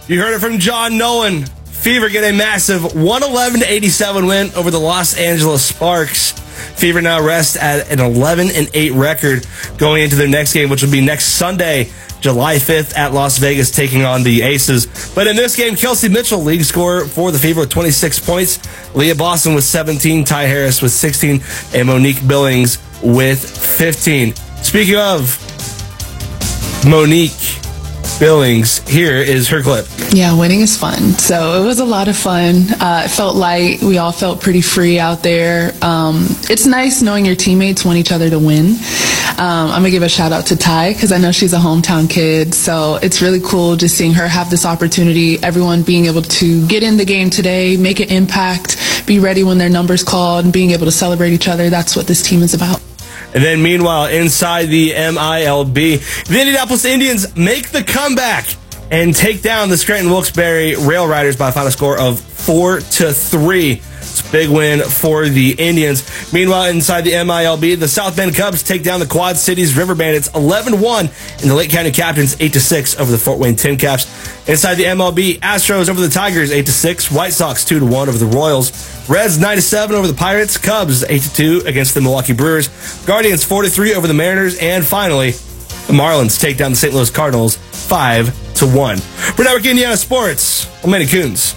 You heard it from John Nolan. Fever get a massive 111-87 win over the Los Angeles Sparks. Fever now rest at an 11-8 record going into their next game, which will be next Sunday, July 5th at Las Vegas, taking on the Aces. But in this game, Kelsey Mitchell, league scorer for the Fever with 26 points. Leah Boston with 17, Ty Harris with 16, and Monique Billings with 15. Speaking of Monique Billings, here is her clip. Yeah, winning is fun. So it was a lot of fun. It felt light. We all felt pretty free out there. It's nice knowing your teammates want each other to win. I'm going to give a shout out to Ty because I know she's a hometown kid. So it's really cool just seeing her have this opportunity, everyone being able to get in the game today, make an impact, be ready when their number's called, and being able to celebrate each other. That's what this team is about. And then meanwhile, inside the MILB, the Indianapolis Indians make the comeback and take down the Scranton Wilkes-Barre Rail Riders by a final score of 4-3. It's a big win for the Indians. Meanwhile, inside the MILB, the South Bend Cubs take down the Quad Cities River Bandits 11-1, and the Lake County Captains 8-6 over the Fort Wayne Tin Caps. Inside the MLB, Astros over the Tigers 8-6, White Sox 2-1 over the Royals, Reds 9-7 over the Pirates, Cubs 8-2 against the Milwaukee Brewers, Guardians 4-3 over the Mariners, and finally, the Marlins take down the St. Louis Cardinals 5-1. For Network Indiana Sports, I'm Manny Coons.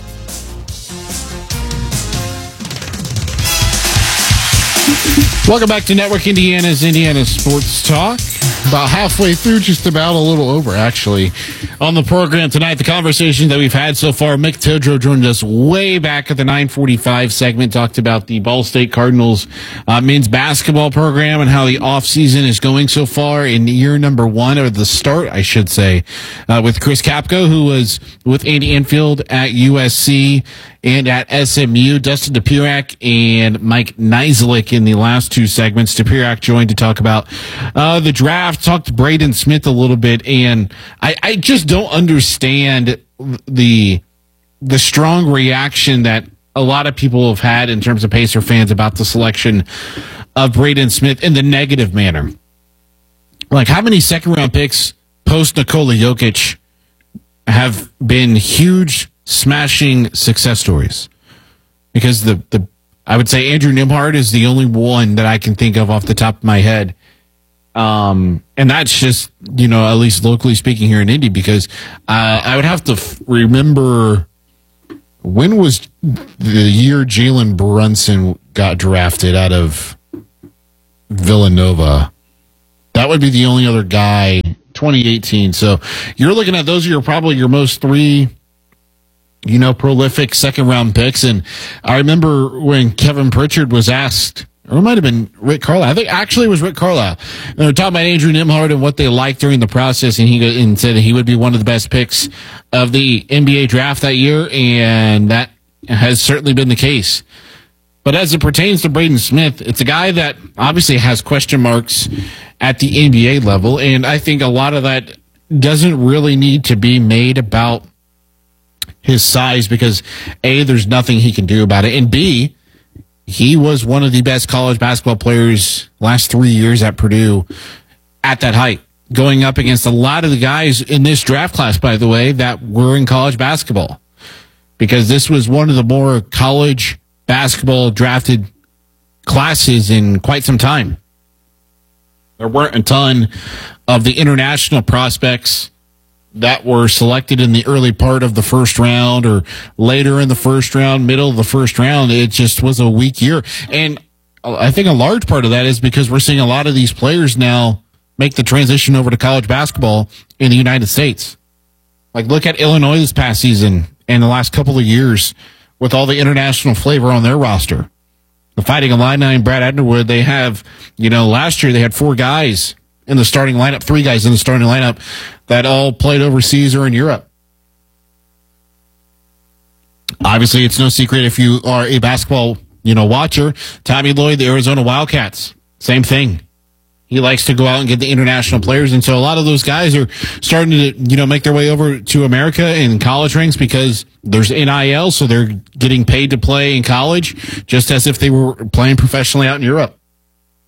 Welcome back to Network Indiana's Indiana Sports Talk. About halfway through, just about a little over, actually. On the program tonight, the conversation that we've had so far, Mick Todro joined us way back at the 9:45 segment, talked about the Ball State Cardinals men's basketball program and how the offseason is going so far in year number one, or the start, I should say, with Chris Kapko, who was with Andy Enfield at USC and at SMU, Dustin DePurak and Mike Nizilik in the last two segments. DePurak joined to talk about the draft, talked to Braden Smith a little bit, and I just don't understand the strong reaction that a lot of people have had in terms of Pacer fans about the selection of Braden Smith in the negative manner. Like, how many second-round picks post Nikola Jokic have been huge, smashing success stories? Because I would say Andrew Nembhard is the only one that I can think of off the top of my head. And that's just, at least locally speaking here in Indy, because I would have to remember, when was the year Jalen Brunson got drafted out of Villanova? That would be the only other guy, 2018. So you're looking at those are probably your most three, prolific second-round picks. And I remember when Kevin Pritchard was asked, or it might have been Rick Carlisle. I think actually it was Rick Carlisle. They were talking about Andrew Nembhard and what they liked during the process, and he said that he would be one of the best picks of the NBA draft that year, and that has certainly been the case. But as it pertains to Braden Smith, it's a guy that obviously has question marks at the NBA level, and I think a lot of that doesn't really need to be made about his size because, A, there's nothing he can do about it, and B, he was one of the best college basketball players last 3 years at Purdue at that height, going up against a lot of the guys in this draft class, by the way, that were in college basketball, because this was one of the more college basketball drafted classes in quite some time. There weren't a ton of the international prospects that were selected in the early part of the first round or later in the first round, middle of the first round. It just was a weak year. And I think a large part of that is because we're seeing a lot of these players now make the transition over to college basketball in the United States. Like, look at Illinois this past season and the last couple of years with all the international flavor on their roster. The Fighting Illini and Brad Underwood, they have, last year they had 4 guys in the starting lineup, 3 guys in the starting lineup that all played overseas or in Europe. Obviously, it's no secret if you are a basketball, watcher. Tommy Lloyd, the Arizona Wildcats, same thing. He likes to go out and get the international players, and so a lot of those guys are starting to, make their way over to America in college ranks because there's NIL, so they're getting paid to play in college, just as if they were playing professionally out in Europe.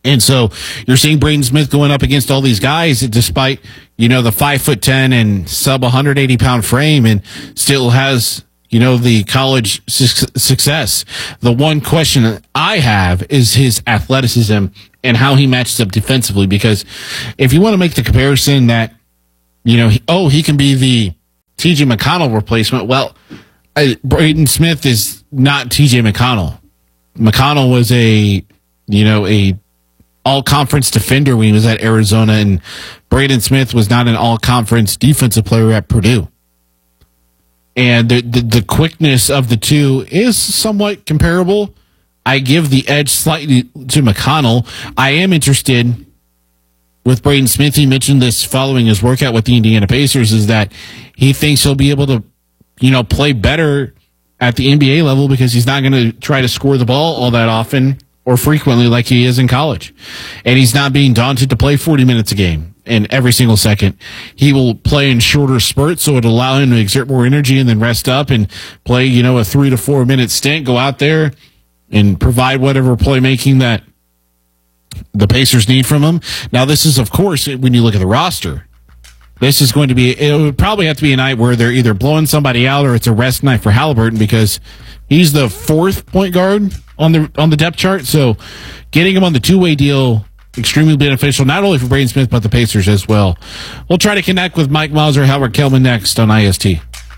And so you're seeing Braden Smith going up against all these guys despite, the 5'10" and sub 180 pound frame, and still has, the college success. The one question that I have is his athleticism and how he matches up defensively, because if you want to make the comparison that, he can be the TJ McConnell replacement. Well, Braden Smith is not TJ McConnell. McConnell was a all-conference defender when he was at Arizona, and Braden Smith was not an all-conference defensive player at Purdue. And the quickness of the two is somewhat comparable. I give the edge slightly to McConnell. I am interested with Braden Smith. He mentioned this following his workout with the Indiana Pacers, is that he thinks he'll be able to, play better at the NBA level because he's not going to try to score the ball all that often or frequently like he is in college. And he's not being daunted to play 40 minutes a game and every single second. He will play in shorter spurts, so it'll allow him to exert more energy and then rest up and play, a 3 to 4 minute stint, go out there and provide whatever playmaking that the Pacers need from him. Now, this is, of course, when you look at the roster, this is going to be, it would probably have to be a night where they're either blowing somebody out or it's a rest night for Halliburton, because he's the fourth point guard on the depth chart. So getting him on the two-way deal, extremely beneficial, not only for Braden Smith, but the Pacers as well. We'll try to connect with Mike Mauser, Howard Kelman next on IST.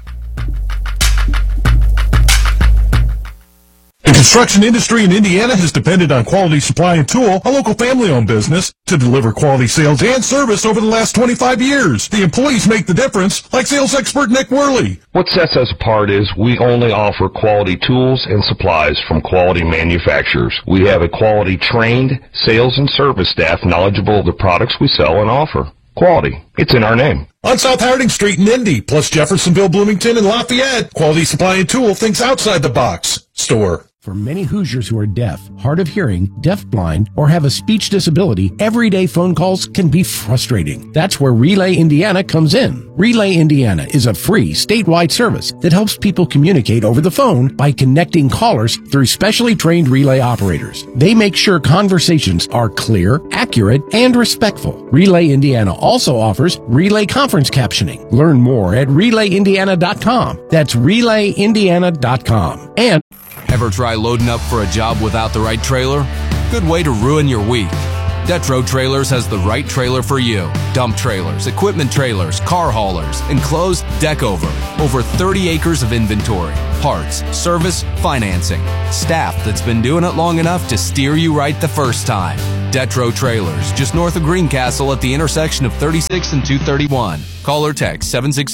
The construction industry in Indiana has depended on Quality Supply and Tool, a local family-owned business, to deliver quality sales and service over the last 25 years. The employees make the difference, like sales expert Nick Worley. What sets us apart is we only offer quality tools and supplies from quality manufacturers. We have a quality trained sales and service staff knowledgeable of the products we sell and offer. Quality. It's in our name. On South Harding Street in Indy, plus Jeffersonville, Bloomington, and Lafayette, Quality Supply and Tool thinks outside the box. Store. For many Hoosiers who are deaf, hard of hearing, deafblind, or have a speech disability, everyday phone calls can be frustrating. That's where Relay Indiana comes in. Relay Indiana is a free statewide service that helps people communicate over the phone by connecting callers through specially trained relay operators. They make sure conversations are clear, accurate, and respectful. Relay Indiana also offers relay conference captioning. Learn more at RelayIndiana.com. That's RelayIndiana.com. And ever try loading up for a job without the right trailer? Good way to ruin your week. Detro Trailers has the right trailer for you. Dump trailers, equipment trailers, car haulers, enclosed, deck over. Over 30 acres of inventory. Parts, service, financing. Staff that's been doing it long enough to steer you right the first time. Detro Trailers, just north of Greencastle at the intersection of 36 and 231. Call or text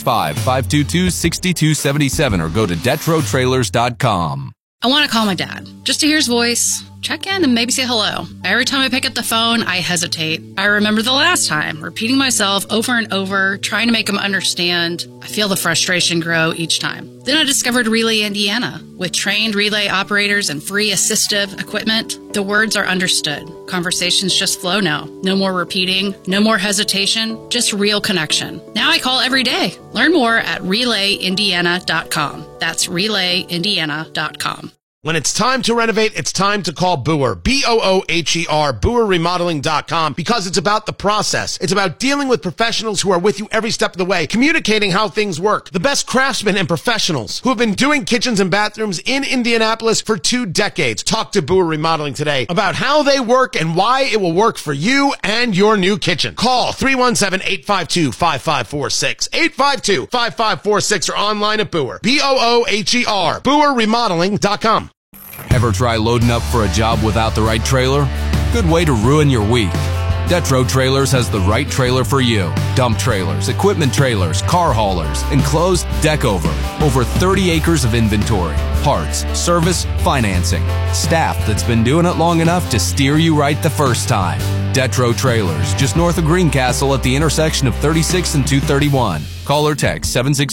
765-522-6277 or go to DetroTrailers.com. I want to call my dad, just to hear his voice, check in, and maybe say hello. Every time I pick up the phone, I hesitate. I remember the last time, repeating myself over and over, trying to make him understand. I feel the frustration grow each time. Then I discovered Relay Indiana. With trained relay operators and free assistive equipment, the words are understood. Conversations just flow now. No more repeating, no more hesitation, just real connection. Now I call every day. Learn more at RelayIndiana.com. That's RelayIndiana.com. When it's time to renovate, it's time to call Booher, B-O-O-H-E-R, BooherRemodeling.com, because it's about the process. It's about dealing with professionals who are with you every step of the way, communicating how things work. The best craftsmen and professionals who have been doing kitchens and bathrooms in Indianapolis for 2 decades. Talk to Booher Remodeling today about how they work and why it will work for you and your new kitchen. Call 317-852-5546, 852-5546, or online at Booher, B-O-O-H-E-R, BooherRemodeling.com. Ever try loading up for a job without the right trailer? Good way to ruin your week. Detro Trailers has the right trailer for you. Dump trailers, equipment trailers, car haulers, enclosed, deck over. Over 30 acres of inventory. Parts, service, financing. Staff that's been doing it long enough to steer you right the first time. Detro Trailers, just north of Greencastle at the intersection of 36 and 231. Call or text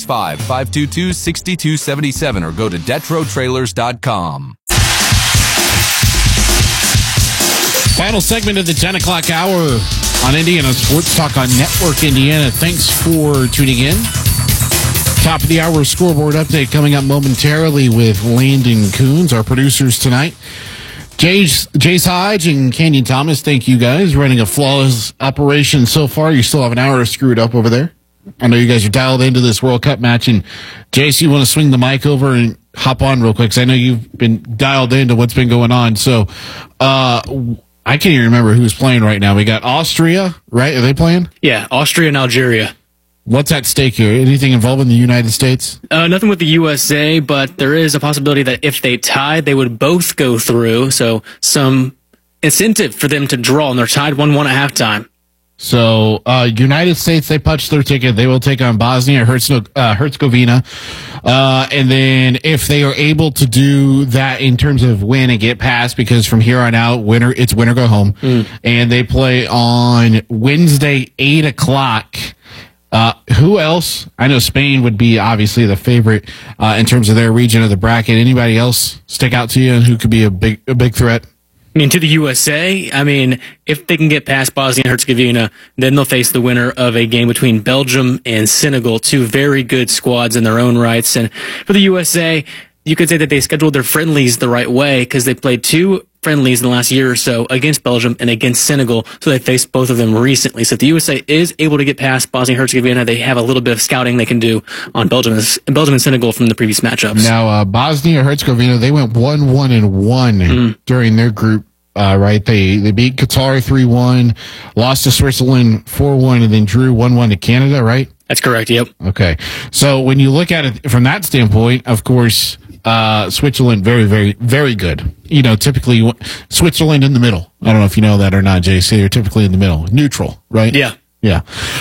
765-522-6277 or go to DetroTrailers.com. Final segment of the 10 o'clock hour on Indiana Sports Talk on Network Indiana. Thanks for tuning in. Top of the hour scoreboard update coming up momentarily with Landon Coons, our producers tonight. Jace Hodge and Canyon Thomas, thank you guys. Running a flawless operation so far. You still have an hour to screw it up over there. I know you guys are dialed into this World Cup match. And Jace, you want to swing the mic over and hop on real quick? Because I know you've been dialed into what's been going on. So I can't even remember who's playing right now. We got Austria, right? Are they playing? Yeah, Austria and Algeria. What's at stake here? Anything involving the United States? Nothing with the USA, but there is a possibility that if they tied, they would both go through. So some incentive for them to draw, and they're tied 1-1 at halftime. So United States, they punched their ticket. They will take on Bosnia Herzegovina. And then if they are able to do that in terms of win and get past, because from here on out, it's win or go home. And they play on Wednesday, 8 o'clock. Who else? I know Spain would be obviously the favorite in terms of their region of the bracket. Anybody else stick out to you and who could be a big threat? I mean, to the USA, if they can get past Bosnia and Herzegovina, then they'll face the winner of a game between Belgium and Senegal, two very good squads in their own rights. And for the USA, you could say that they scheduled their friendlies the right way because they played two friendlies in the last year or so against Belgium and against Senegal, so they faced both of them recently. So if the USA is able to get past Bosnia and Herzegovina, they have a little bit of scouting they can do on Belgium and Senegal from the previous matchups. Now, Bosnia and Herzegovina, they went 1-1-1 during their group. Right, they beat Qatar 3-1, lost to Switzerland 4-1, and then drew 1-1 to Canada. Right? That's correct. Yep. Okay. So when you look at it from that standpoint, of course, Switzerland very, very, very good. You know, typically Switzerland in the middle. I don't know if you know that or not, JC. They're typically in the middle, neutral, right? Yeah. Yeah.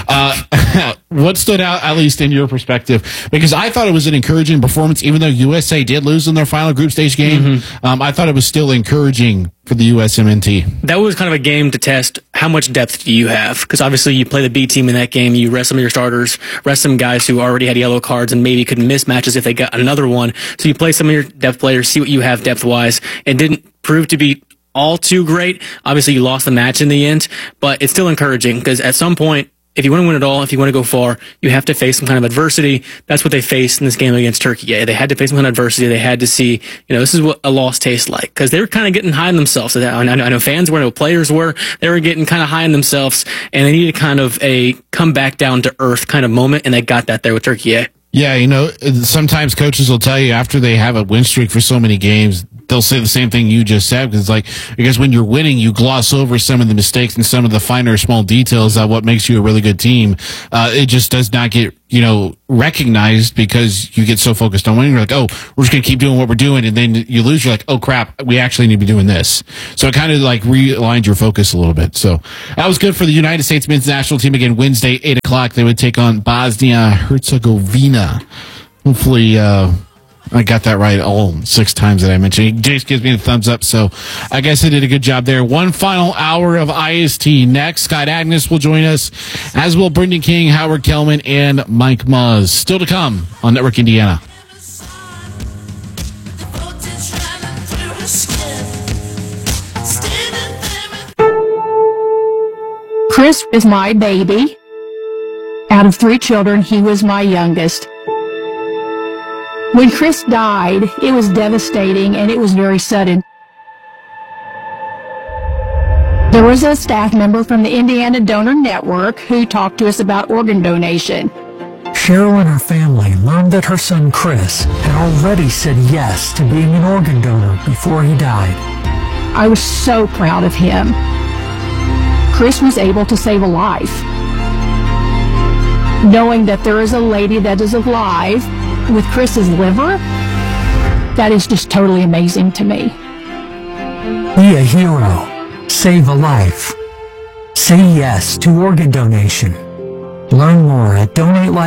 What stood out, at least in your perspective? Because I thought it was an encouraging performance, even though USA did lose in their final group stage game. I thought it was still encouraging for the USMNT. That was kind of a game to test how much depth do you have? Because obviously you play the B team in that game, you rest some of your starters, rest some guys who already had yellow cards and maybe could miss matches if they got another one. So you play some of your depth players, see what you have depth-wise. It didn't prove to be all too great. Obviously, you lost the match in the end, but it's still encouraging because at some point, if you want to win it all, if you want to go far, you have to face some kind of adversity. That's what they faced in this game against Turkey. Yeah, they had to face some kind of adversity. They had to see, this is what a loss tastes like because they were kind of getting high on themselves. I know fans were, I know players were. They were getting kind of high on themselves, and they needed kind of a come back down to earth kind of moment, and they got that there with Turkey. Yeah. Yeah, sometimes coaches will tell you after they have a win streak for so many games, they'll say the same thing you just said because when you're winning, you gloss over some of the mistakes and some of the finer small details of what makes you a really good team. It just does not get, recognized because you get so focused on winning. You're like, oh, we're just going to keep doing what we're doing. And then you lose. You're like, oh crap, we actually need to be doing this. So it kind of realigned your focus a little bit. So that was good for the United States men's national team. Again, Wednesday, 8 o'clock, they would take on Bosnia Herzegovina. Hopefully, I got that right all 6 times that I mentioned. Jace gives me the thumbs up, so I guess I did a good job there. One final hour of IST next. Scott Agnes will join us, as will Brendan King, Howard Kellman, and Mike Muzz. Still to come on Network Indiana. Chris is my baby. Out of 3 children, he was my youngest. When Chris died, it was devastating and it was very sudden. There was a staff member from the Indiana Donor Network who talked to us about organ donation. Cheryl and her family learned that her son Chris had already said yes to being an organ donor before he died. I was so proud of him. Chris was able to save a life. Knowing that there is a lady that is alive with Chris's liver, that is just totally amazing to me. Be a hero. Save a life. Say yes to organ donation. Learn more at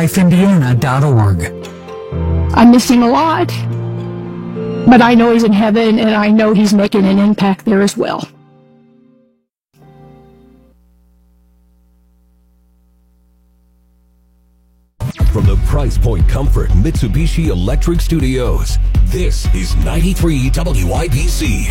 donatelifeindiana.org. I miss him a lot, but I know he's in heaven and I know he's making an impact there as well. From the Price Point Comfort Mitsubishi Electric Studios, this is 93 WIBC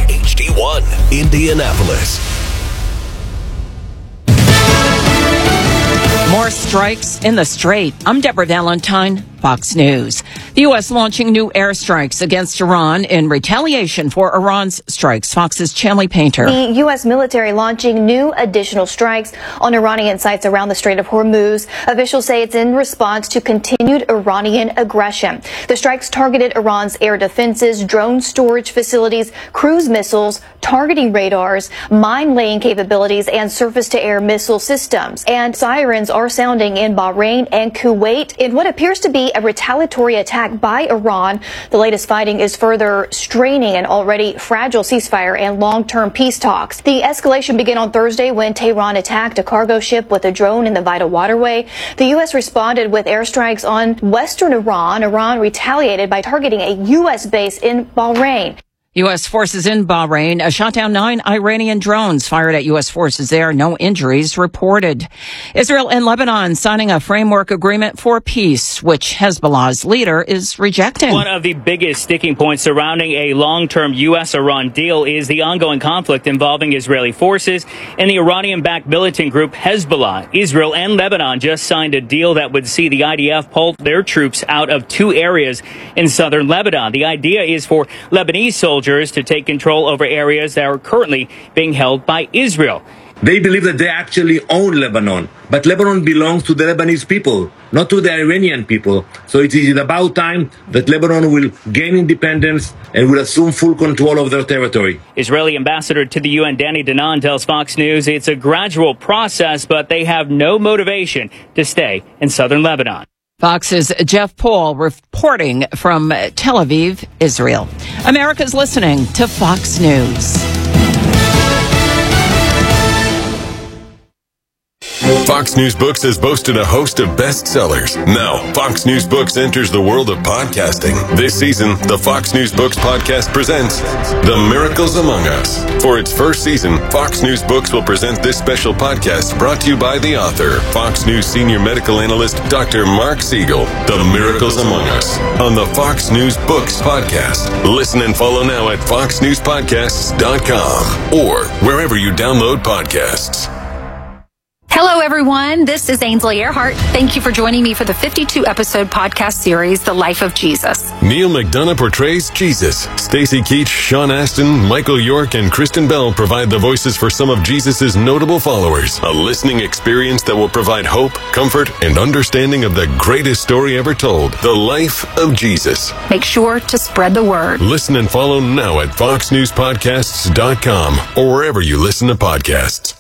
HD1 Indianapolis. More strikes in the Strait. I'm Deborah Valentine, Fox News. The U.S. launching new airstrikes against Iran in retaliation for Iran's strikes. Fox's Chanley Painter. The U.S. military launching new additional strikes on Iranian sites around the Strait of Hormuz. Officials say it's in response to continued Iranian aggression. The strikes targeted Iran's air defenses, drone storage facilities, cruise missiles, targeting radars, mine-laying capabilities, and surface-to-air missile systems. And sirens are sounding in Bahrain and Kuwait in what appears to be a retaliatory attack by Iran. The latest fighting is further straining an already fragile ceasefire and long-term peace talks. The escalation began on Thursday when Tehran attacked a cargo ship with a drone in the vital waterway. The U.S. responded with airstrikes on western Iran. Iran retaliated by targeting a U.S. base in Bahrain. U.S. forces in Bahrain shot down 9 Iranian drones fired at U.S. forces there. No injuries reported. Israel and Lebanon signing a framework agreement for peace, which Hezbollah's leader is rejecting. One of the biggest sticking points surrounding a long-term U.S.-Iran deal is the ongoing conflict involving Israeli forces and the Iranian-backed militant group Hezbollah. Israel and Lebanon just signed a deal that would see the IDF pull their troops out of 2 areas in southern Lebanon. The idea is for Lebanese soldiers to take control over areas that are currently being held by Israel. They believe that they actually own Lebanon, but Lebanon belongs to the Lebanese people, not to the Iranian people. So it is about time that Lebanon will gain independence and will assume full control of their territory. Israeli ambassador to the UN, Danny Danon, tells Fox News it's a gradual process, but they have no motivation to stay in southern Lebanon. Fox's Jeff Paul reporting from Tel Aviv, Israel. America's listening to Fox News. Fox News Books has boasted a host of bestsellers. Now, Fox News Books enters the world of podcasting. This season, the Fox News Books podcast presents The Miracles Among Us. For its first season, Fox News Books will present this special podcast brought to you by the author, Fox News senior medical analyst, Dr. Mark Siegel. The Miracles Among Us on the Fox News Books podcast. Listen and follow now at foxnewspodcasts.com or wherever you download podcasts. Hello, everyone. This is Ainsley Earhart. Thank you for joining me for the 52-episode podcast series, The Life of Jesus. Neil McDonough portrays Jesus. Stacey Keach, Sean Astin, Michael York, and Kristen Bell provide the voices for some of Jesus' notable followers. A listening experience that will provide hope, comfort, and understanding of the greatest story ever told, The Life of Jesus. Make sure to spread the word. Listen and follow now at foxnewspodcasts.com or wherever you listen to podcasts.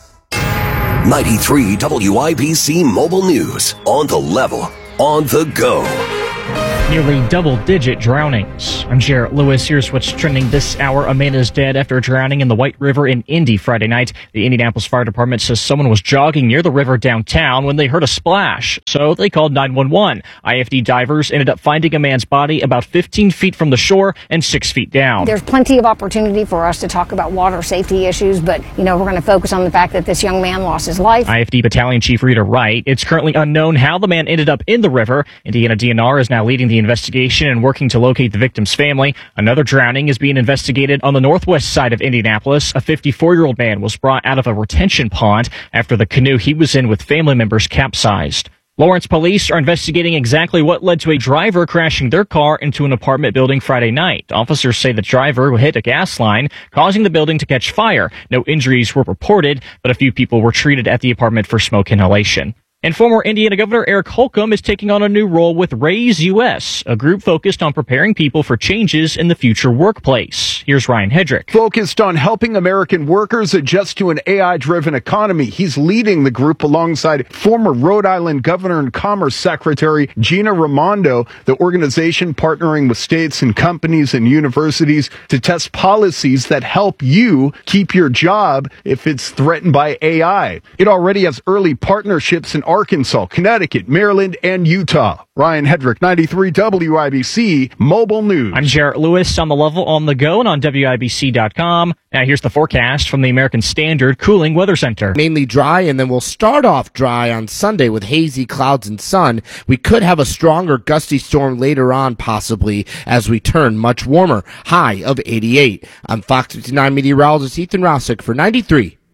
93 WIBC Mobile News. On the level. On the go. Nearly double-digit drownings. I'm Jarrett Lewis. Here's what's trending this hour. A man is dead after drowning in the White River in Indy Friday night. The Indianapolis Fire Department says someone was jogging near the river downtown when they heard a splash, so they called 911. IFD divers ended up finding a man's body about 15 feet from the shore and 6 feet down. There's plenty of opportunity for us to talk about water safety issues, but, we're going to focus on the fact that this young man lost his life. IFD Battalion Chief Rita Wright. It's currently unknown how the man ended up in the river. Indiana DNR is now leading the investigation and working to locate the victim's family. Another drowning is being investigated on the northwest side of Indianapolis. A 54-year-old man was brought out of a retention pond after the canoe he was in with family members capsized. Lawrence police are investigating exactly what led to a driver crashing their car into an apartment building Friday night. Officers say the driver hit a gas line, causing the building to catch fire. No injuries were reported, but a few people were treated at the apartment for smoke inhalation. And former Indiana Governor Eric Holcomb is taking on a new role with Raise US, a group focused on preparing people for changes in the future workplace. Here's Ryan Hedrick. Focused on helping American workers adjust to an AI-driven economy. He's leading the group alongside former Rhode Island Governor and Commerce Secretary Gina Raimondo, the organization partnering with states and companies and universities to test policies that help you keep your job if it's threatened by AI. It already has early partnerships in Arkansas, Connecticut, Maryland, and Utah. Ryan Hedrick, 93 WIBC Mobile News. I'm Jarrett Lewis on the level, on the go, and on WIBC.com. Now here's the forecast from the American Standard Cooling Weather Center. Mainly dry, and then we'll start off dry on Sunday with hazy clouds and sun. We could have a stronger gusty storm later on, possibly, as we turn much warmer. High of 88. I'm Fox 59 meteorologist Ethan Rossick for 93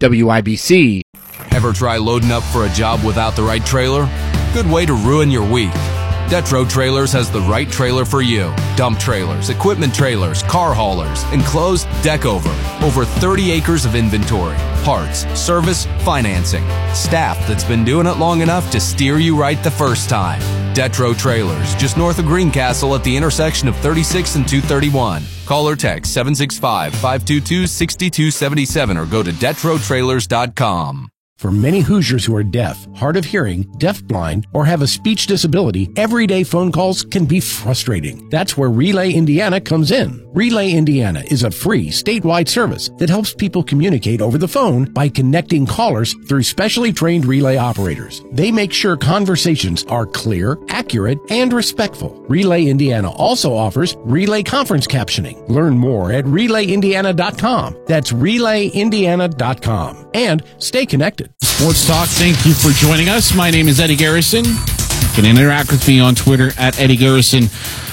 WIBC. Ever try loading up for a job without the right trailer? Good way to ruin your week. Detro Trailers has the right trailer for you. Dump trailers, equipment trailers, car haulers, enclosed, deck over. Over 30 acres of inventory, parts, service, financing. Staff that's been doing it long enough to steer you right the first time. Detro Trailers, just north of Greencastle at the intersection of 36 and 231. Call or text 765-522-6277 or go to DetroTrailers.com. For many Hoosiers who are deaf, hard of hearing, deafblind, or have a speech disability, everyday phone calls can be frustrating. That's where Relay Indiana comes in. Relay Indiana is a free statewide service that helps people communicate over the phone by connecting callers through specially trained relay operators. They make sure conversations are clear, accurate, and respectful. Relay Indiana also offers relay conference captioning. Learn more at RelayIndiana.com. That's RelayIndiana.com. And stay connected. Sports Talk, thank you for joining us. My name is Eddie Garrison. You can interact with me on Twitter at Eddie Garrison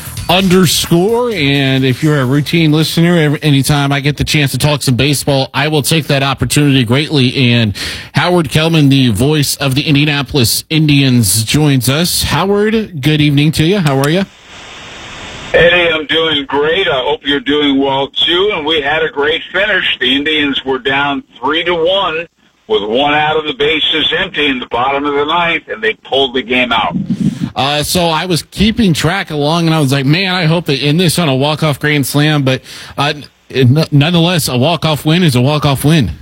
_. And if you're a routine listener, anytime I get the chance to talk some baseball, I will take that opportunity greatly. And Howard Kellman, the voice of the Indianapolis Indians, joins us. Howard, good evening to you. How are you? Eddie, I'm doing great. I hope you're doing well, too. And we had a great finish. The Indians were down 3-1 with one out of the bases empty in the bottom of the ninth, and they pulled the game out. So I was keeping track along, and I was like, man, I hope they end this on a walk-off grand slam. But nonetheless, a walk-off win is a walk-off win.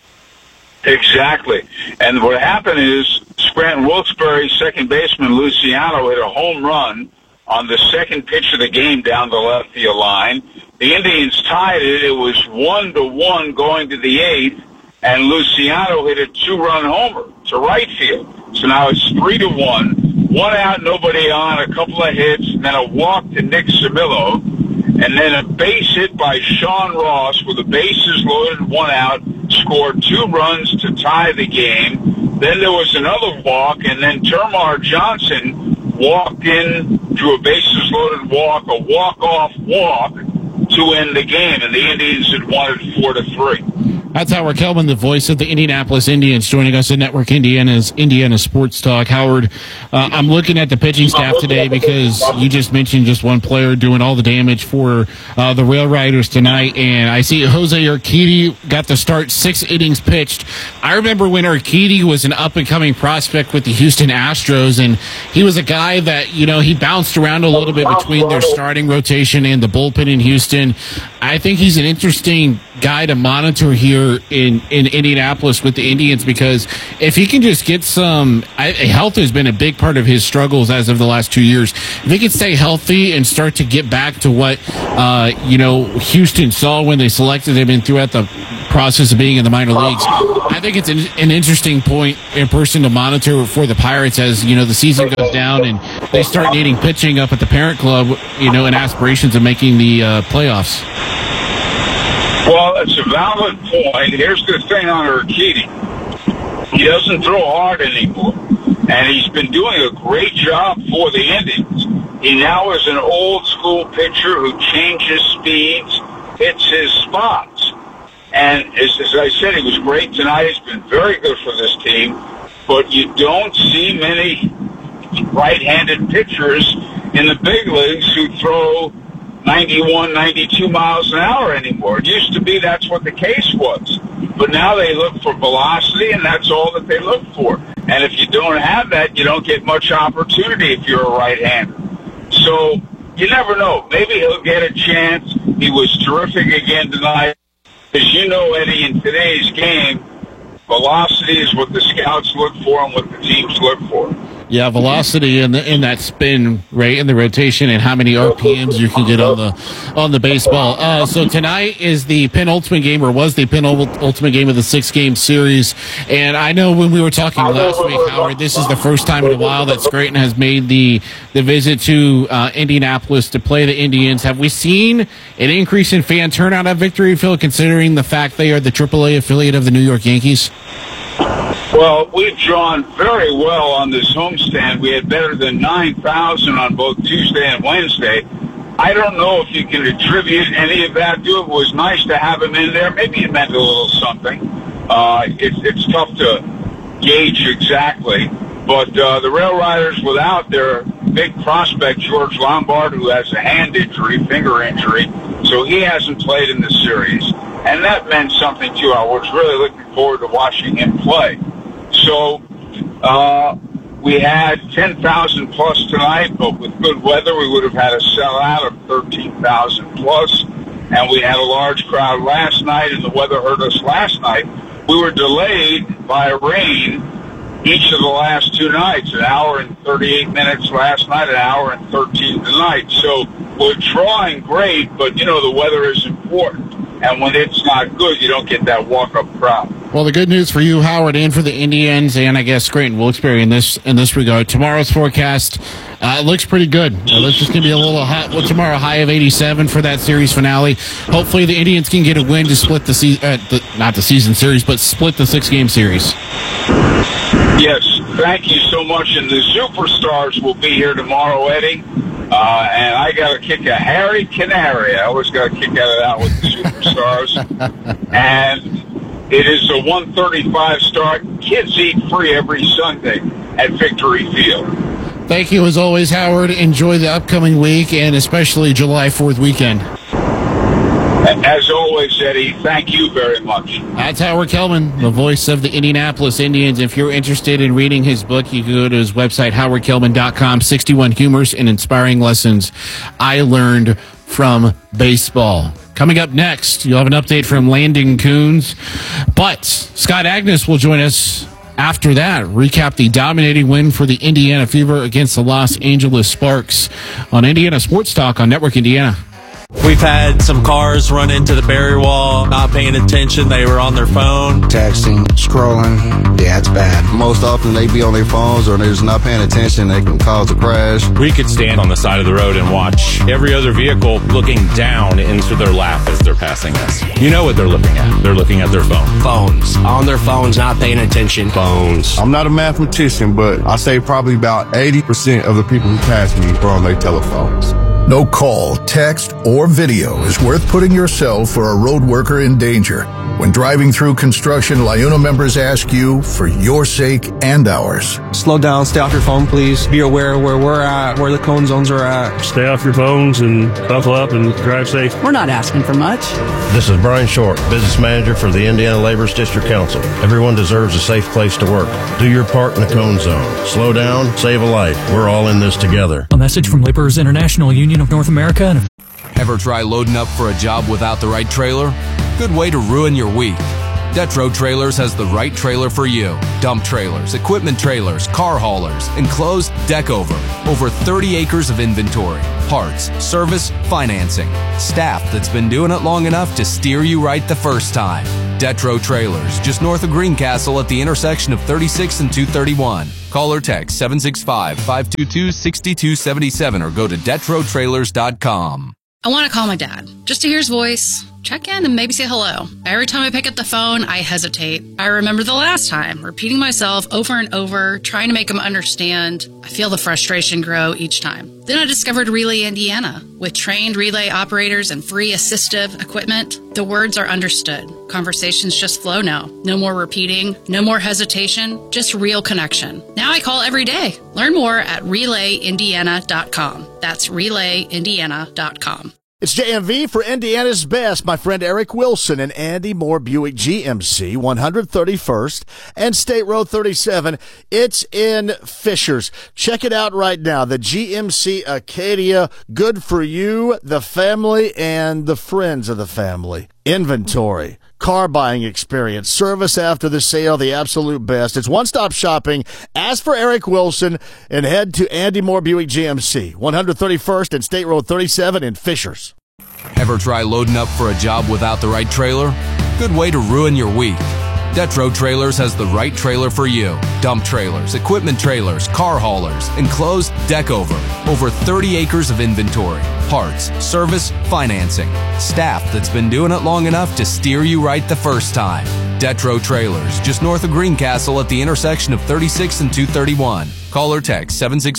Exactly. And what happened is Scranton Wilkes-Barre second baseman Luciano hit a home run on the second pitch of the game down the left field line. The Indians tied it. It was 1-1 going to the eighth, and Luciano hit a two-run homer to right field. So now it's 3-1. One out, nobody on, a couple of hits, and then a walk to Nick Samillo, and then a base hit by Sean Ross with the bases loaded, one out, scored 2 runs to tie the game. Then there was another walk, and then Termar Johnson walked in, drew a bases loaded walk, a walk-off walk to end the game, and the Indians had won it 4-3. That's Howard Kellman, the voice of the Indianapolis Indians, joining us at Network Indiana's Indiana Sports Talk. Howard, I'm looking at the pitching staff today because you just mentioned just one player doing all the damage for the Rail Riders tonight, and I see Jose Urquidy got to start 6 innings pitched. I remember when Urquidy was an up-and-coming prospect with the Houston Astros, and he was a guy that, you know, he bounced around a little bit between their starting rotation and the bullpen in Houston. I think he's an interesting guy to monitor here in Indianapolis with the Indians, because if he can just get some health has been a big part of his struggles as of the last 2 years. If he can stay healthy and start to get back to what Houston saw when they selected him and throughout the process of being in the minor leagues, I think it's an interesting point in person to monitor for the Pirates as the season goes down and they start needing pitching up at the parent club, in aspirations of making the playoffs. Well, it's a valid point. Here's the thing on Urquidy. He doesn't throw hard anymore, and he's been doing a great job for the Indians. He now is an old-school pitcher who changes speeds, hits his spots. And as I said, he was great tonight. He's been very good for this team, but you don't see many right-handed pitchers in the big leagues who throw 91, 92 miles an hour anymore. It used to be that's what the case was. But now they look for velocity, and that's all that they look for. And if you don't have that, you don't get much opportunity if you're a right-hander. So you never know. Maybe he'll get a chance. He was terrific again tonight. As you know, Eddie, in today's game, velocity is what the scouts look for and what the teams look for. Yeah, velocity in that spin rate in the rotation and how many RPMs you can get on the baseball. So tonight is the penultimate game, or was the penultimate game of the 6-game series. And I know when we were talking last week, Howard, this is the first time in a while that Scranton has made the visit to Indianapolis to play the Indians. Have we seen an increase in fan turnout at Victory Field, considering the fact they are the AAA affiliate of the New York Yankees? Well, we've drawn very well on this homestand. We had better than 9,000 on both Tuesday and Wednesday. I don't know if you can attribute any of that to it. It was nice to have him in there. Maybe it meant a little something. It's tough to gauge exactly. But the Rail Riders, without their big prospect, George Lombard, who has a hand injury, finger injury, so he hasn't played in the series. And that meant something, too. I was really looking forward to watching him play. So we had 10,000 plus tonight, but with good weather, we would have had a sellout of 13,000 plus. And we had a large crowd last night, and the weather hurt us last night. We were delayed by rain each of the last 2 nights, an hour and 38 minutes last night, an hour and 13 tonight. So we're drawing great, but, the weather is important. And when it's not good, you don't get that walk-up crowd. Well, the good news for you, Howard, and for the Indians, and I guess Creighton Wilkes-Barre in this regard, tomorrow's forecast looks pretty good. It's just going to be a little hot. Well, tomorrow, high of 87 for that series finale. Hopefully, the Indians can get a win to split the not the season series, but split the 6-game series. Yes, thank you so much. And the Superstars will be here tomorrow, Eddie. And I got a kick of Harry Canary. I always got a kick out of that with the Superstars. And it is a 1:35 start. Kids eat free every Sunday at Victory Field. Thank you, as always, Howard. Enjoy the upcoming week, and especially July 4th weekend. As always, Eddie, thank you very much. That's Howard Kelman, the voice of the Indianapolis Indians. If you're interested in reading his book, you can go to his website, howardkelman.com, 61 humorous and inspiring lessons I learned from baseball. Coming up next, you'll have an update from Landon Coons, but Scott Agnes will join us after that. Recap the dominating win for the Indiana Fever against the Los Angeles Sparks on Indiana Sports Talk on Network Indiana. We've had some cars run into the barrier wall, not paying attention. They were on their phone. Texting, scrolling. Yeah, it's bad. Most often they be on their phones or they're just not paying attention. They can cause a crash. We could stand on the side of the road and watch every other vehicle looking down into their lap as they're passing us. You know what they're looking at. They're looking at their phone. Phones. On their phones, not paying attention. Phones. I'm not a mathematician, but I say probably about 80% of the people who pass me are on their telephones. No call, text, or video is worth putting yourself or a road worker in danger. When driving through construction, LIUNA members ask you for your sake and ours. Slow down, stay off your phone, please. Be aware where we're at, where the cone zones are at. Stay off your phones and buckle up and drive safe. We're not asking for much. This is Brian Short, business manager for the Indiana Laborers District Council. Everyone deserves a safe place to work. Do your part in the cone zone. Slow down, save a life. We're all in this together. A message from Laborers International Union of North America. Ever try loading up for a job without the right trailer? Good way to ruin your week. Detro Trailers has the right trailer for you. Dump trailers, equipment trailers, car haulers, enclosed, deck over. Over 30 acres of inventory. Parts, service, financing. Staff that's been doing it long enough to steer you right the first time. Detro Trailers, just north of Greencastle at the intersection of 36 and 231. Call or text 765-522-6277 or go to DetroTrailers.com. I want to call my dad just to hear his voice, check in, and maybe say hello. Every time I pick up the phone, I hesitate. I remember the last time, repeating myself over and over, trying to make him understand. I feel the frustration grow each time. Then I discovered Relay Indiana. With trained relay operators and free assistive equipment, the words are understood. Conversations just flow now. No more repeating, no more hesitation, just real connection. Now I call every day. Learn more at RelayIndiana.com. That's RelayIndiana.com. It's JMV for Indiana's Best. My friend Eric Wilson and Andy Moore Buick GMC, 131st and State Road 37. It's in Fishers. Check it out right now. The GMC Acadia, good for you, the family, and the friends of the family. Inventory, car buying experience, service after the sale, the absolute best. It's one-stop shopping. Ask for Eric Wilson and head to Andy Moore Buick GMC, 131st and State Road 37 in Fishers. Ever try loading up for a job without the right trailer? Good way to ruin your week. Detro Trailers has the right trailer for you. Dump trailers, equipment trailers, car haulers, enclosed, deck over. Over 30 acres of inventory. Parts, service, financing. Staff that's been doing it long enough to steer you right the first time. Detro Trailers, just north of Greencastle at the intersection of 36 and 231. Call or text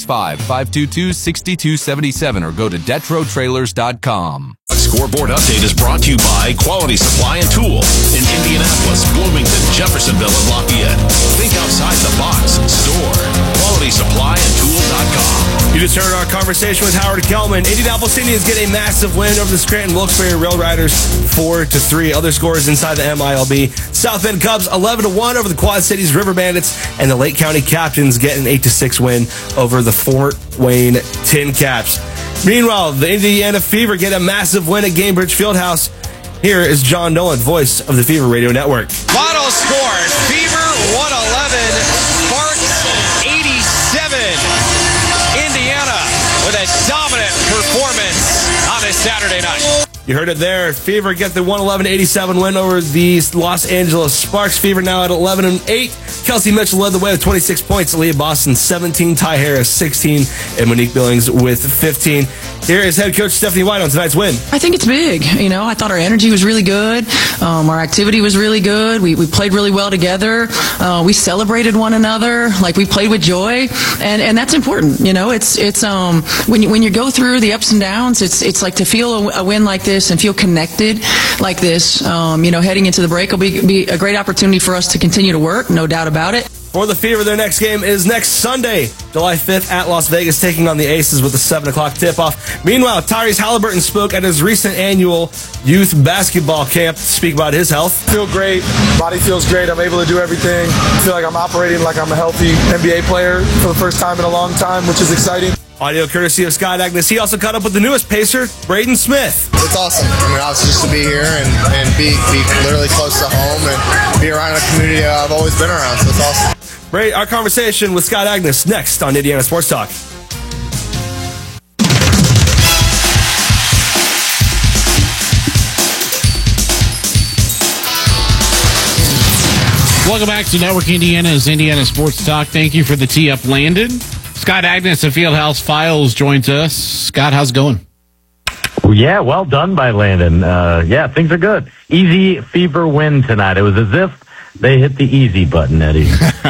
765-522-6277 or go to DetroTrailers.com. Scoreboard Update is brought to you by Quality Supply and Tool, an Indianapolis, Bloomington, Jeffersonville, and Lafayette. Think outside the box. Store. QualitySupplyandTool.com. You just heard our conversation with Howard Kellman. Indianapolis Indians get a massive win over the Scranton Wilkes-Barre Rail Riders 4-3. Other scores inside the MILB. South Bend Cubs 11-1 over the Quad Cities River Bandits, and the Lake County Captains get an 8-6 win over the Fort Wayne Tin Caps. Meanwhile, the Indiana Fever get a massive win at Gainbridge Fieldhouse. Here is John Nolan, voice of the Fever Radio Network. Final score, Fever 111, Sparks 87. Indiana with a dominant performance on this Saturday night. You heard it there. Fever get the 111-87 win over the Los Angeles Sparks. Fever now at 11-8. Kelsey Mitchell led the way with 26 points. Aaliyah Boston 17. Ty Harris 16. And Monique Billings with 15. Here is head coach Stephanie White on tonight's win. I think it's big. I thought our energy was really good. Our activity was really good. We played really well together. We celebrated one another. We played with joy. And that's important. It's when you go through the ups and downs, it's like to feel a win like this and feel connected like this, heading into the break will be a great opportunity for us to continue to work, no doubt about it. For the Fever, their next game is next Sunday, July 5th at Las Vegas, taking on the Aces with a 7 o'clock tip-off. Meanwhile, Tyrese Halliburton spoke at his recent annual youth basketball camp to speak about his health. I feel great. Body feels great. I'm able to do everything. I feel like I'm operating like I'm a healthy NBA player for the first time in a long time, which is exciting. Audio courtesy of Scott Agnes. He also caught up with the newest Pacer, Braden Smith. It's awesome. Obviously just to be here and be literally close to home and be around a community I've always been around, so it's awesome. Our conversation with Scott Agnes next on Indiana Sports Talk. Welcome back to Network Indiana's Indiana Sports Talk. Thank you for the tee up, Landon. Scott Agnes of Fieldhouse Files joins us. Scott, how's it going? Yeah, well done by Landon. Things are good. Easy Fever win tonight. It was as if they hit the easy button, Eddie.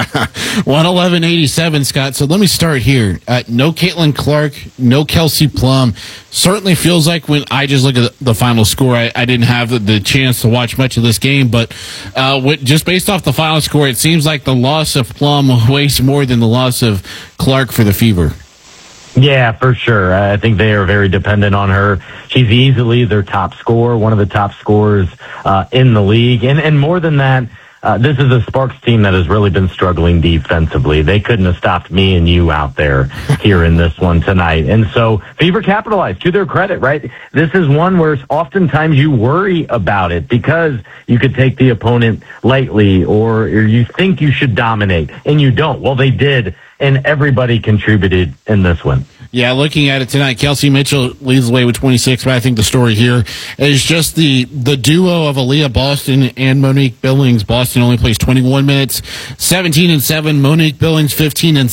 111-87, Scott. So let me start here. No Caitlin Clark, no Kelsey Plum. Certainly feels like when I just look at the final score, I didn't have the chance to watch much of this game, but just based off the final score, it seems like the loss of Plum weighs more than the loss of Clark for the Fever. Yeah, for sure. I think they are very dependent on her. She's easily their top scorer, one of the top scorers in the league. And more than that, this is a Sparks team that has really been struggling defensively. They couldn't have stopped me and you out there here in this one tonight. And so Fever capitalized, to their credit, right? This is one where oftentimes you worry about it because you could take the opponent lightly or you think you should dominate, and you don't. Well, they did, and everybody contributed in this one. Yeah, looking at it tonight, Kelsey Mitchell leads the way with 26, but I think the story here is just the duo of Aaliyah Boston and Monique Billings. Boston only plays 21 minutes, 17-7. Monique Billings, 15-6,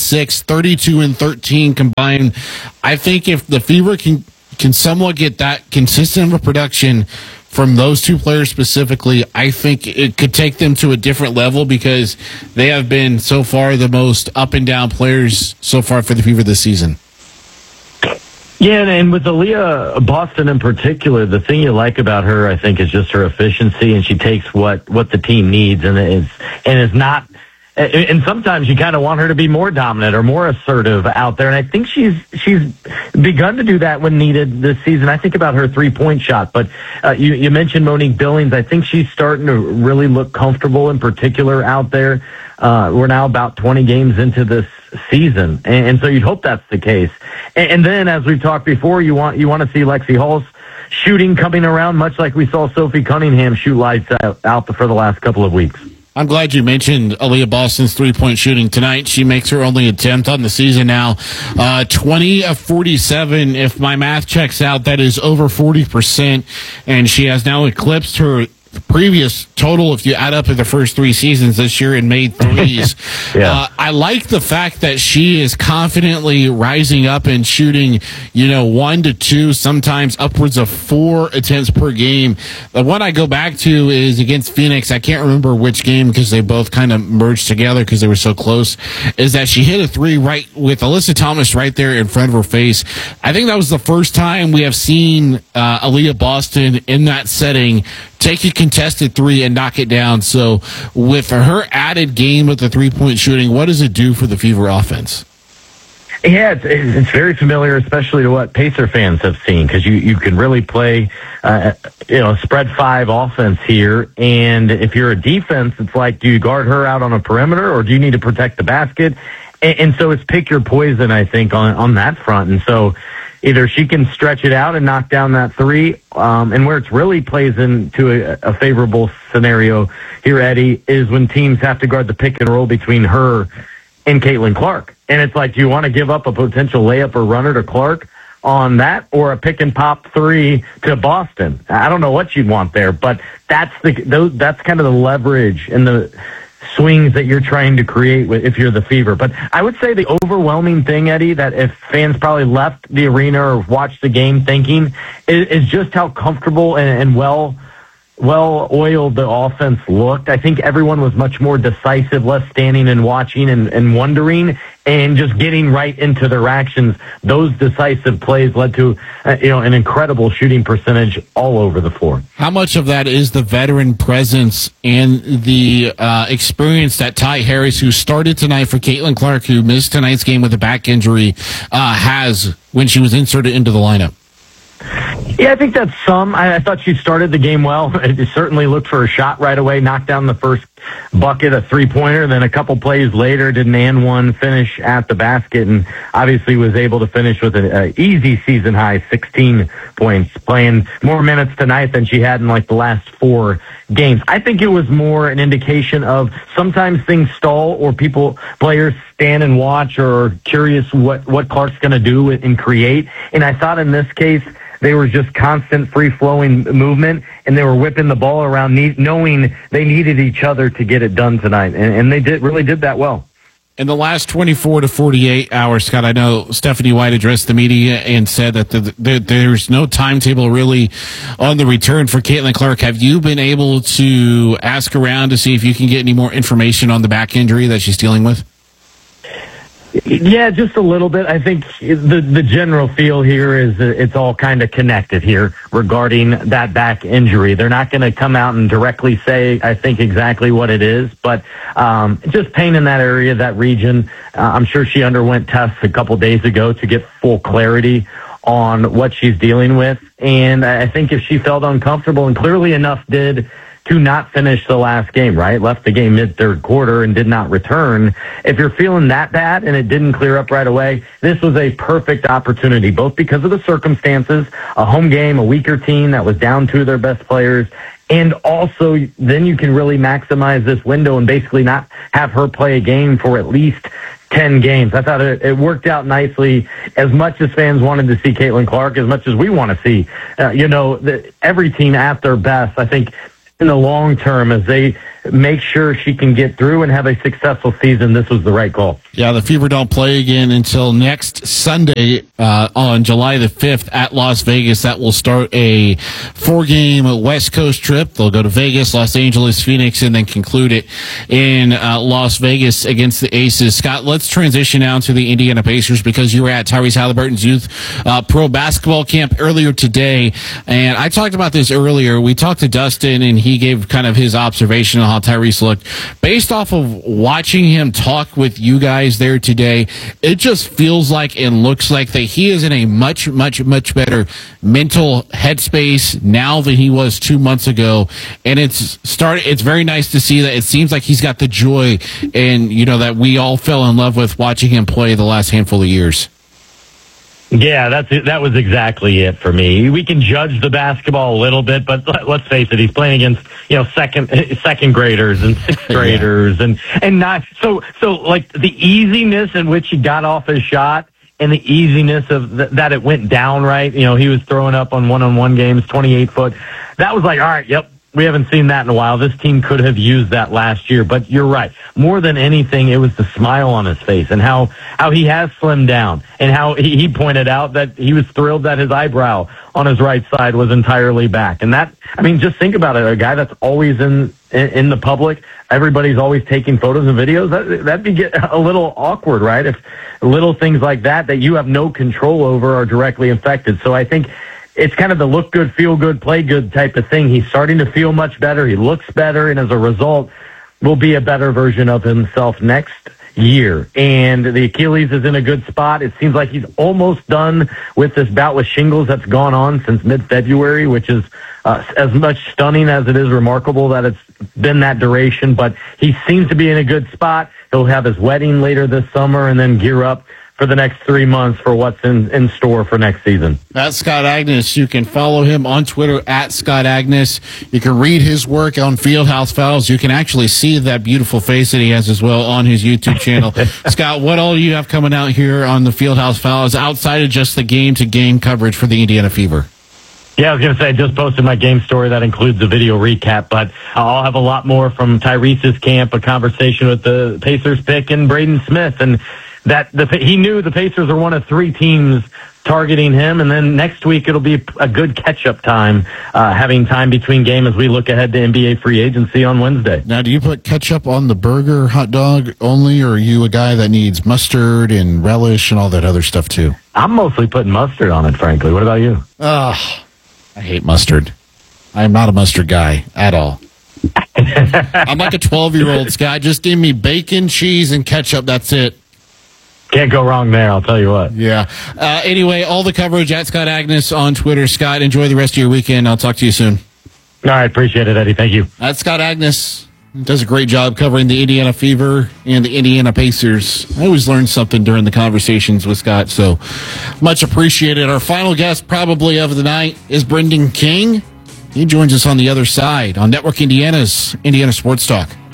32-13 combined. I think if the Fever can somewhat get that consistent of a production from those two players specifically, I think it could take them to a different level because they have been so far the most up and down players so far for the Fever this season. Yeah, and with Aaliyah Boston in particular, the thing you like about her, I think, is just her efficiency, and she takes what the team needs, and is not. And sometimes you kind of want her to be more dominant or more assertive out there, and I think she's begun to do that when needed this season. I think about her 3-point shot, but you mentioned Monique Billings. I think she's starting to really look comfortable, in particular out there. We're now about 20 games into this season, and so you'd hope that's the case. And then, as we've talked before, you want to see Lexi Hall's shooting coming around, much like we saw Sophie Cunningham shoot lights out for the last couple of weeks. I'm glad you mentioned Aaliyah Boston's 3-point shooting tonight. She makes her only attempt on the season now. 20 of 47. If my math checks out, that is over 40%. And she has now eclipsed her previous total, if you add up the first 3 seasons this year, and made threes. Yeah. I like the fact that she is confidently rising up and shooting, 1 to 2, sometimes upwards of 4 attempts per game. The one I go back to is against Phoenix. I can't remember which game because they both kind of merged together because they were so close, is that she hit a 3 right with Alyssa Thomas right there in front of her face. I think that was the first time we have seen Aaliyah Boston in that setting take a contested three and knock it down. So with her added game with the 3-point shooting, what does it do for the Fever offense? Yeah, it's very familiar, especially to what Pacer fans have seen, because you can really play, spread 5 offense here. And if you're a defense, it's like, do you guard her out on a perimeter, or do you need to protect the basket? And so it's pick your poison, I think, on that front. And so either she can stretch it out and knock down that three, and where it really plays into a favorable scenario here, Eddie, is when teams have to guard the pick and roll between her and Caitlin Clark. And it's like, do you want to give up a potential layup or runner to Clark on that, or a pick and pop three to Boston? I don't know what you'd want there, but that's kind of the leverage and the swings that you're trying to create if you're the Fever. But I would say the overwhelming thing, Eddie, that if fans probably left the arena or watched the game thinking, is just how comfortable and well-oiled the offense looked. I think everyone was much more decisive, less standing and watching and wondering, and just getting right into their actions. Those decisive plays led to an incredible shooting percentage all over the floor. How much of that is the veteran presence and the experience that Ty Harris, who started tonight for Caitlin Clark, who missed tonight's game with a back injury, has when she was inserted into the lineup? Yeah, I think that's some. I thought she started the game well. It certainly looked for a shot right away, knocked down the first bucket, a three-pointer. Then a couple plays later, did an and one finish at the basket, and obviously was able to finish with an easy season-high 16 points, playing more minutes tonight than she had in like the last 4 games. I think it was more an indication of sometimes things stall, or players stand and watch, or are curious what Clark's going to do and create. And I thought in this case, they were just constant free-flowing movement, and they were whipping the ball around, knowing they needed each other to get it done tonight, and they really did that well. In the last 24 to 48 hours, Scott, I know Stephanie White addressed the media and said that there's no timetable really on the return for Caitlin Clark. Have you been able to ask around to see if you can get any more information on the back injury that she's dealing with? Yeah, just a little bit. I think the general feel here is that it's all kind of connected here regarding that back injury. They're not going to come out and directly say, I think, exactly what it is, but just pain in that area, that region. I'm sure she underwent tests a couple days ago to get full clarity on what she's dealing with. And I think if she felt uncomfortable, and clearly enough did, to not finish the last game, right? Left the game mid-third quarter and did not return. If you're feeling that bad and it didn't clear up right away, this was a perfect opportunity, both because of the circumstances, a home game, a weaker team that was down 2 of their best players, and also then you can really maximize this window and basically not have her play a game for at least 10 games. I thought it worked out nicely. As much as fans wanted to see Caitlin Clark, as much as we want to see, every team at their best, I think, in the long term, as they make sure she can get through and have a successful season, this was the right call. Yeah, the Fever don't play again until next Sunday on July the 5th at Las Vegas. That will start a 4-game West Coast trip. They'll go to Vegas, Los Angeles, Phoenix, and then conclude it in Las Vegas against the Aces. Scott, let's transition now to the Indiana Pacers, because you were at Tyrese Halliburton's youth pro basketball camp earlier today, and I talked about this earlier. We talked to Dustin, and he gave kind of his observation on how Tyrese looked. Based off of watching him talk with you guys there today, it just feels like and looks like that he is in a much, much, much better mental headspace now than he was 2 months ago. And it's very nice to see that it seems like he's got the joy and, that we all fell in love with watching him play the last handful of years. Yeah, that was exactly it for me. We can judge the basketball a little bit, but let's face it, he's playing against second graders and sixth graders, and not so like the easiness in which he got off his shot and the easiness of that it went down right. He was throwing up on one-on-one games, 28-foot. That was like, all right, yep. We haven't seen that in a while. This team could have used that last year, but you're right. More than anything, it was the smile on his face and how he has slimmed down, and how he pointed out that he was thrilled that his eyebrow on his right side was entirely back. And just think about it. A guy that's always in the public, everybody's always taking photos and videos. That'd be a little awkward, right? If little things like that you have no control over are directly affected. So I think it's kind of the look good, feel good, play good type of thing. He's starting to feel much better. He looks better, and as a result, will be a better version of himself next year. And the Achilles is in a good spot. It seems like he's almost done with this bout with shingles that's gone on since mid-February, which is as much stunning as it is remarkable that it's been that duration. But he seems to be in a good spot. He'll have his wedding later this summer and then gear up for the next 3 months for what's in store for next season. That's Scott Agness. You can follow him on Twitter at Scott Agness. You can read his work on Fieldhouse Files. You can actually see that beautiful face that he has as well on his YouTube channel. Scott, what all do you have coming out here on the Fieldhouse Files outside of just the game-to-game coverage for the Indiana Fever? Yeah, I was going to say, I just posted my game story that includes a video recap, but I'll have a lot more from Tyrese's camp, a conversation with the Pacers pick and Braden Smith, and that he knew the Pacers are one of 3 teams targeting him, and then next week it'll be a good catch-up time, having time between game as we look ahead to NBA free agency on Wednesday. Now, do you put ketchup on the burger hot dog only, or are you a guy that needs mustard and relish and all that other stuff too? I'm mostly putting mustard on it, frankly. What about you? I hate mustard. I'm not a mustard guy at all. I'm like a 12-year-old, Scott. Just give me bacon, cheese, and ketchup. That's it. Can't go wrong there, I'll tell you what. Yeah. Anyway, all the coverage at Scott Agness on Twitter. Scott, enjoy the rest of your weekend. I'll talk to you soon. All right, appreciate it, Eddie. Thank you. That's Scott Agness. He does a great job covering the Indiana Fever and the Indiana Pacers. I always learn something during the conversations with Scott, so much appreciated. Our final guest probably of the night is Brendan King. He joins us on the other side on Network Indiana's Indiana Sports Talk.